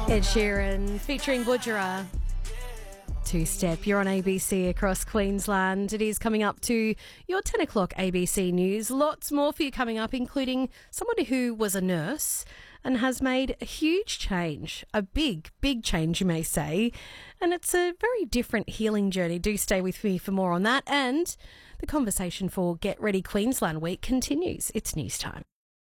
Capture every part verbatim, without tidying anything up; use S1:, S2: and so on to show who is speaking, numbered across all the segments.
S1: Ed Sheeran featuring Budgerah. Two-step, you're on A B C across Queensland. It is coming up to your ten o'clock A B C News. Lots more for you coming up, including someone who was a nurse and has made a huge change, a big, big change, you may say. And it's a very different healing journey. Do stay with me for more on that. And the conversation for Get Ready Queensland Week continues. It's news time.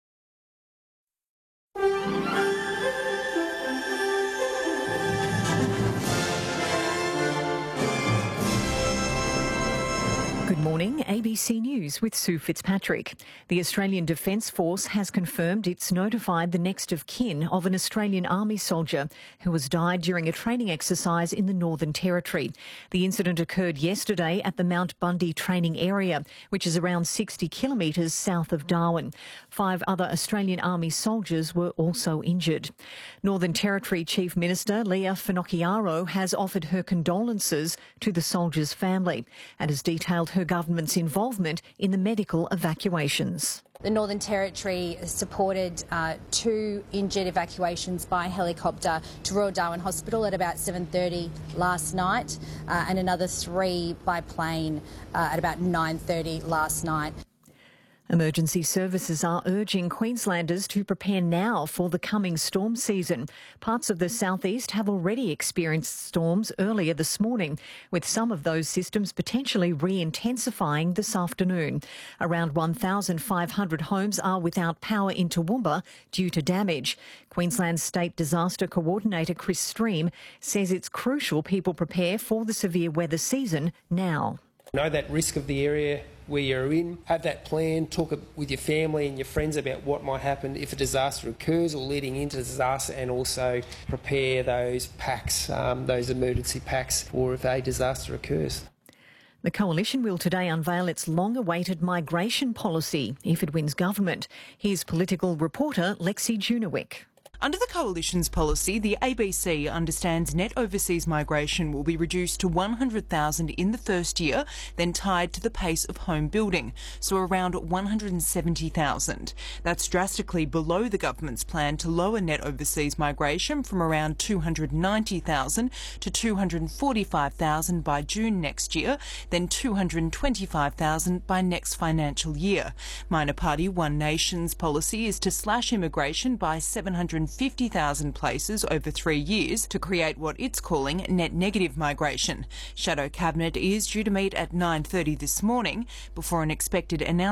S2: Good morning, A B C News with Sue Fitzpatrick. The Australian Defence Force has confirmed it's notified the next of kin of an Australian Army soldier who has died during a training exercise in the Northern Territory. The incident occurred yesterday at the Mount Bundy training area, which is around sixty kilometres south of Darwin. Five other Australian Army soldiers were also injured. Northern Territory Chief Minister Leah Finocchiaro has offered her condolences to the soldier's family and has detailed her government's involvement in the medical evacuations.
S3: The Northern Territory supported uh, two injured evacuations by helicopter to Royal Darwin Hospital at about seven thirty last night uh, and another three by plane uh, at about nine thirty last night.
S2: Emergency services are urging Queenslanders to prepare now for the coming storm season. Parts of the southeast have already experienced storms earlier this morning, with some of those systems potentially re-intensifying this afternoon. Around one thousand five hundred homes are without power in Toowoomba due to damage. Queensland's State Disaster Coordinator Chris Stream says it's crucial people prepare for the severe weather season now.
S4: Know that risk of the area where you're in, have that plan, talk with your family and your friends about what might happen if a disaster occurs or leading into disaster, and also prepare those packs, um, those emergency packs for if a disaster occurs.
S2: The Coalition will today unveil its long-awaited migration policy if it wins government. Here's political reporter Lexi Junewick.
S5: Under the Coalition's policy, the A B C understands net overseas migration will be reduced to one hundred thousand in the first year, then tied to the pace of home building, so around one hundred seventy thousand. That's drastically below the government's plan to lower net overseas migration from around two hundred ninety thousand to two hundred forty-five thousand by June next year, then two hundred twenty-five thousand by next financial year. Minor party One Nation's policy is to slash immigration by seven hundred fifty thousand places over three years to create what it's calling net negative migration. Shadow Cabinet is due to meet at nine thirty this morning before an expected announcement